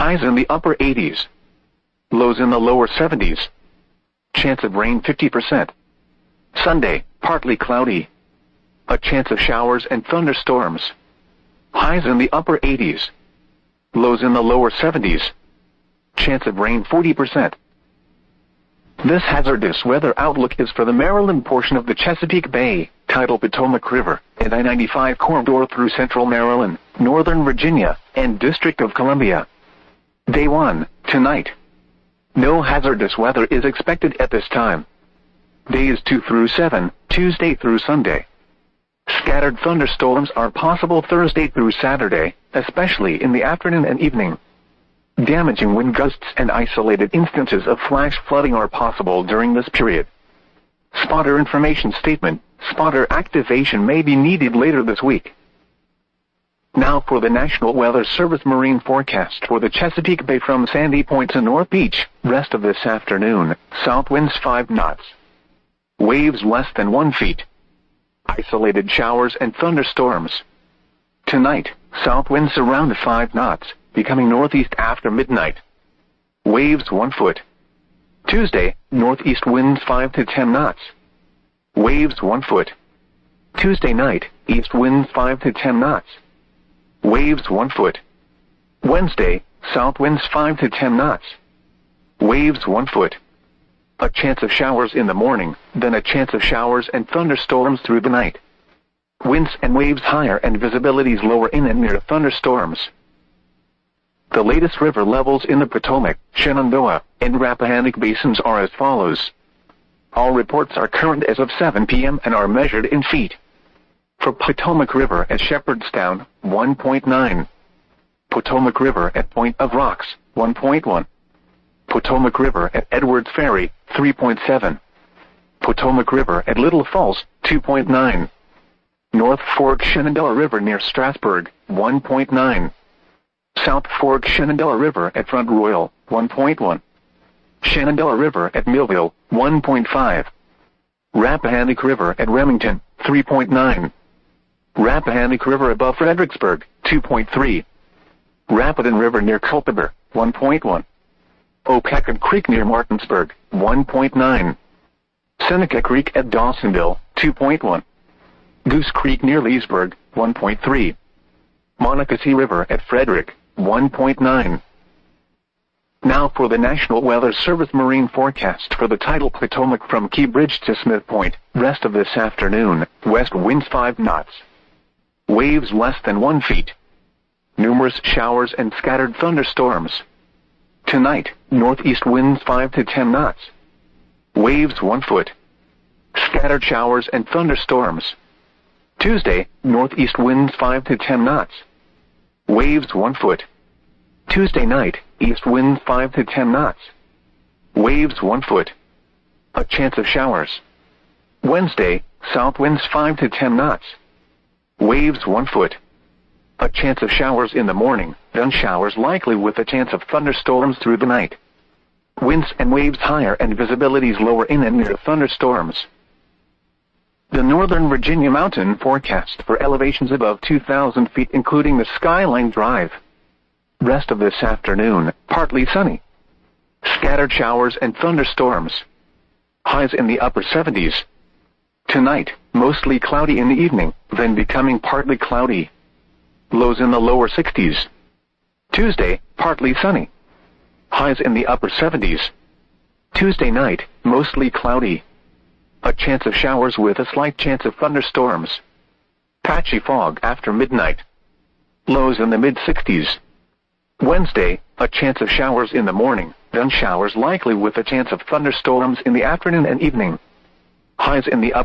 Highs in the upper 80s. Lows in the lower 70s. Chance of rain 50%. Sunday, partly cloudy. A chance of showers and thunderstorms. Highs in the upper 80s. Lows in the lower 70s. Chance of rain 40%. This hazardous weather outlook is for the Maryland portion of the Chesapeake Bay, tidal Potomac River, and I-95 corridor through central Maryland, northern Virginia, and District of Columbia. Day 1, tonight. No hazardous weather is expected at this time. Days 2 through 7, Tuesday through Sunday. Scattered thunderstorms are possible Thursday through Saturday, especially in the afternoon and evening. Damaging wind gusts and isolated instances of flash flooding are possible during this period. Spotter information statement: spotter activation may be needed later this week. Now for the National Weather Service marine forecast for the Chesapeake Bay from Sandy Point to North Beach. Rest of this afternoon, south winds 5 knots. Waves less than 1 feet. Isolated showers and thunderstorms. Tonight, south winds around 5 knots, becoming northeast after midnight. Waves 1 foot. Tuesday, northeast winds 5 to 10 knots. Waves 1 foot. Tuesday night, east winds 5 to 10 knots. Waves 1 foot. Wednesday, south winds 5 to 10 knots. Waves 1 foot. A chance of showers in the morning, then a chance of showers and thunderstorms through the night. Winds and waves higher and visibilities lower in and near thunderstorms. The latest river levels in the Potomac, Shenandoah, and Rappahannock basins are as follows. All reports are current as of 7 p.m. and are measured in feet. For Potomac River at Shepherdstown, 1.9. Potomac River at Point of Rocks, 1.1. Potomac River at Edwards Ferry, 3.7. Potomac River at Little Falls, 2.9. North Fork Shenandoah River near Strasburg, 1.9. South Fork Shenandoah River at Front Royal, 1.1. Shenandoah River at Millville, 1.5. Rappahannock River at Remington, 3.9. Rappahannock River above Fredericksburg, 2.3. Rapidan River near Culpeper, 1.1. Opecon Creek near Martinsburg, 1.9. Seneca Creek at Dawsonville, 2.1. Goose Creek near Leesburg, 1.3. Monocacy River at Frederick, 1.9. Now for the National Weather Service marine forecast for the tidal Potomac from Key Bridge to Smith Point. Rest of this afternoon, west winds 5 knots. Waves less than 1 feet. Numerous showers and scattered thunderstorms. Tonight, northeast winds 5 to 10 knots. Waves 1 foot. Scattered showers and thunderstorms. Tuesday, northeast winds 5 to 10 knots. Waves 1 foot. Tuesday night, east winds 5 to 10 knots. Waves 1 foot. A chance of showers. Wednesday, south winds 5 to 10 knots. Waves 1 foot. A chance of showers in the morning, then showers likely with a chance of thunderstorms through the night. Winds and waves higher and visibilities lower in and near thunderstorms. The Northern Virginia mountain forecast for elevations above 2,000 feet including the Skyline Drive. Rest of this afternoon, partly sunny. Scattered showers and thunderstorms. Highs in the upper 70s. Tonight, mostly cloudy in the evening, then becoming partly cloudy. Lows in the lower 60s. Tuesday, partly sunny. Highs in the upper 70s. Tuesday night, mostly cloudy. A chance of showers with a slight chance of thunderstorms. Patchy fog after midnight. Lows in the mid-60s. Wednesday, a chance of showers in the morning, then showers likely with a chance of thunderstorms in the afternoon and evening. Highs in the upper